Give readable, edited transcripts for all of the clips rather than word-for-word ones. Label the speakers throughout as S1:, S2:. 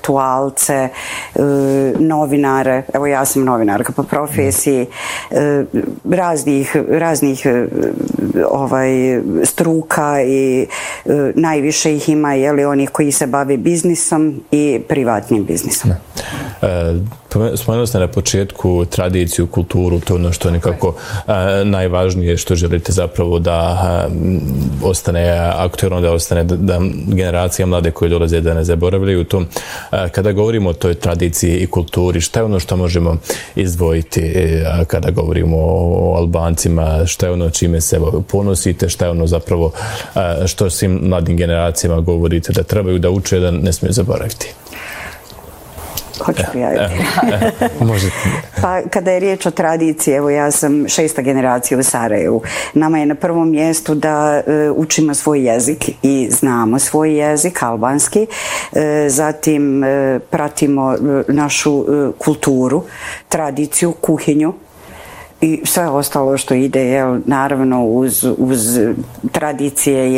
S1: intelektualce, novinare, evo ja sam novinarka po profesiji, raznih struka i najviše ih ima onih koji se bave biznisom i privatnim biznisom.
S2: Spomenuli ste na početku tradiciju, kulturu, to je ono što je nekako najvažnije što želite zapravo da ostane aktuelno, da generacija mlade koje dolaze da ne zaboravljaju to. Kada govorimo o toj tradiciji i kulturi, šta je ono što možemo izdvojiti kada govorimo o Albancima, šta je ono čime se ponosite, šta je ono zapravo što svim mladim generacijama govorite da trebaju da uče, da ne smiju zaboraviti?
S1: Hoću prijaviti.
S2: Možete.
S1: Pa kada je riječ o tradiciji, evo ja sam 6. generacija u Sarajevu. Nama je na prvom mjestu da učimo svoj jezik i znamo svoj jezik, albanski. Zatim pratimo našu kulturu, tradiciju, kuhinju i sve ostalo što ide, naravno uz tradicije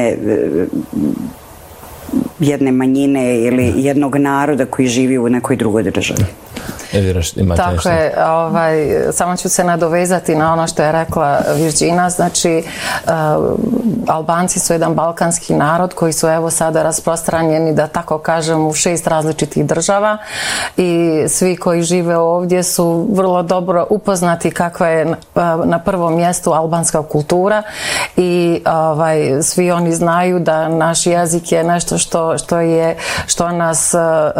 S1: jedne manjine ili jednog naroda koji živi u nekoj drugoj državi.
S3: Tako je, samo ću se nadovezati na ono što je rekla Virđina, znači Albanci su jedan balkanski narod koji su evo sada rasprostranjeni, da tako kažem, u 6 različitih država i svi koji žive ovdje su vrlo dobro upoznati kakva je na prvom mjestu albanska kultura i svi oni znaju da naš jezik je nešto što nas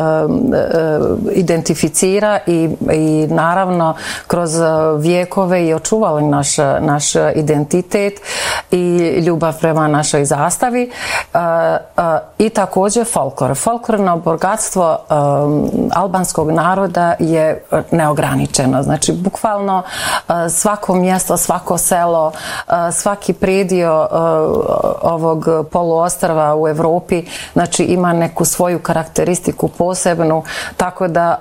S3: identificira i naravno kroz vijekove i očuvali naš identitet i ljubav prema našoj zastavi i također folklor. Folklorno bogatstvo albanskog naroda je neograničeno. Znači, bukvalno svako mjesto, svako selo, svaki predio ovog poluostrva u Evropi, znači ima neku svoju karakteristiku posebnu, tako da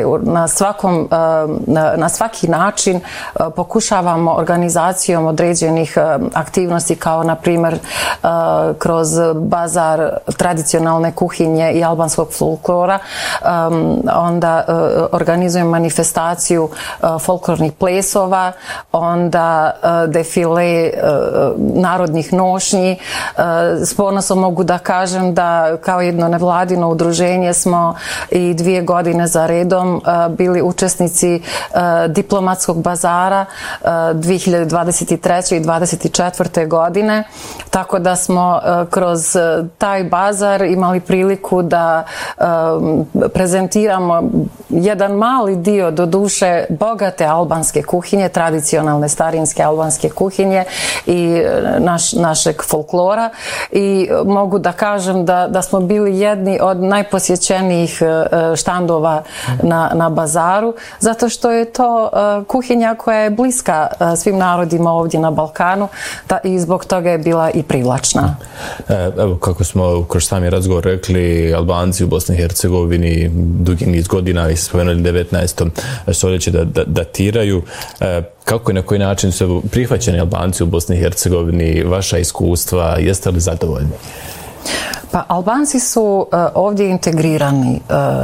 S3: na svaki način pokušavamo organizacijom određenih aktivnosti kao na primjer kroz bazar tradicionalne kuhinje i albanskog folklora, onda organizujemo manifestaciju folklornih plesova, onda defile narodnih nošnji. S ponosom mogu da kažem da kao jedno nevladino udruženje smo i 2 godine za redom bili učesnici diplomatskog bazara 2023. i 2024. godine, tako da smo kroz taj bazar imali priliku da prezentiramo jedan mali dio, do duše, bogate albanske kuhinje, tradicionalne starinske albanske kuhinje i našeg folklora i mogu da kažem da smo bili jedni od najposjećenijih štandova na bazaru, zato što je to kuhinja koja je bliska svim narodima ovdje na Balkanu i zbog toga je bila i privlačna.
S2: Evo, kako smo kroz sami razgovor rekli, Albanci u Bosni i Hercegovini dugi niz godina, i spomenuli 19. stoljeće datiraju. Kako i na koji način su prihvaćeni Albanci u Bosni i Hercegovini, vaša iskustva, jeste li zadovoljni?
S3: Pa Albanci su ovdje integrirani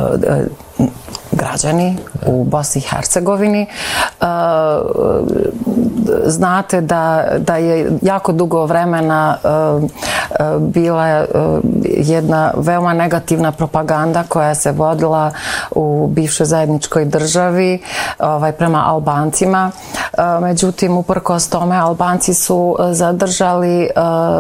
S3: građani u Bosni i Hercegovini. Znate da je jako dugo vremena bila jedna veoma negativna propaganda koja se vodila u bivšoj zajedničkoj državi prema Albancima. Međutim, uprkos tome, Albanci su zadržali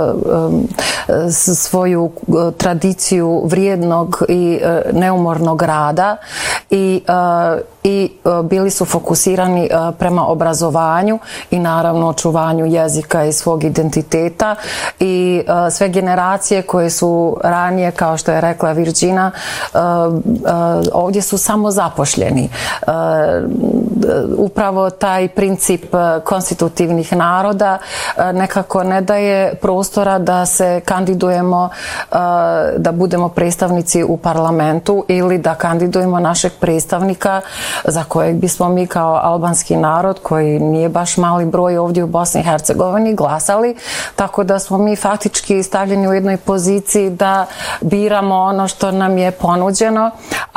S3: svoju tradiciju vrijednog i neumornog rada i bili su fokusirani prema obrazovanju i naravno očuvanju jezika i svog identiteta i sve generacije koje su ranije, kao što je rekla Virđina, ovdje su samo zapošljeni. Upravo taj princip konstitutivnih naroda nekako ne daje prostora da se kandidujemo, da budemo predstavnici u parlamentu ili da kandidujemo našeg predstavnika za kojeg bismo mi kao albanski narod, koji nije baš mali broj ovdje u Bosni i Hercegovini, glasali, tako da smo mi faktički stavljeni u jednoj poziciji da biramo ono što nam je ponuđeno,